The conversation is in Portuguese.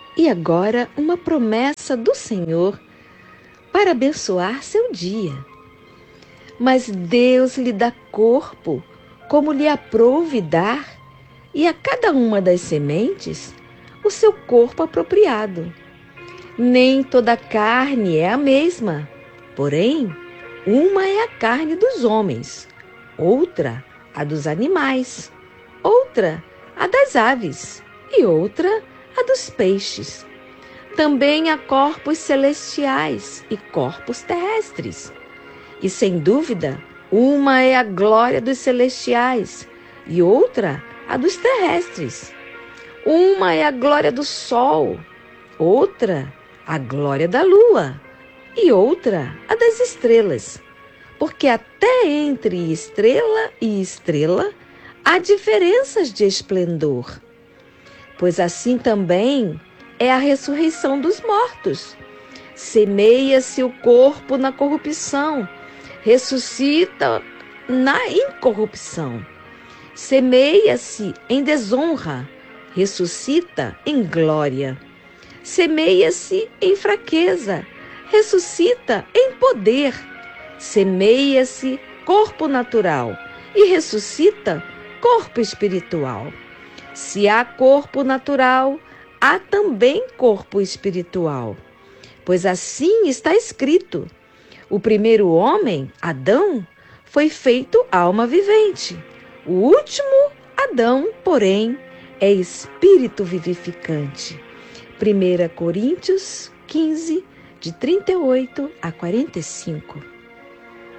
E agora uma promessa do Senhor para abençoar seu dia. Mas Deus lhe dá corpo como lhe aprouve dar, e a cada uma das sementes o seu corpo apropriado. Nem toda carne é a mesma, porém, uma é a carne dos homens, outra a dos animais, outra a das aves e outra a dos peixes. Também há corpos celestiais e corpos terrestres. E sem dúvida, uma é a glória dos celestiais e outra a dos terrestres. Uma é a glória do sol, outra a glória da lua e outra a das estrelas. Porque até entre estrela e estrela há diferenças de esplendor. Pois assim também é a ressurreição dos mortos. Semeia-se o corpo na corrupção, ressuscita na incorrupção. Semeia-se em desonra, ressuscita em glória. Semeia-se em fraqueza, ressuscita em poder. Semeia-se corpo natural e ressuscita corpo espiritual. Se há corpo natural, há também corpo espiritual. Pois assim está escrito: o primeiro homem, Adão, foi feito alma vivente. O último, Adão, porém, é espírito vivificante. 1 Coríntios 15, de 38 a 45.